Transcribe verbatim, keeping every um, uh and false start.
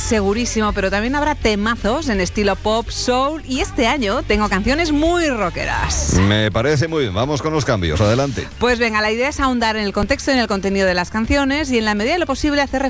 segurísimo, pero también habrá temazos en estilo pop, soul, y este año tengo canciones muy rockeras. Me parece muy bien, vamos con los cambios, adelante. Pues venga, la idea es ahondar en el contexto y en el contenido de las canciones y en la medida de lo posible hacer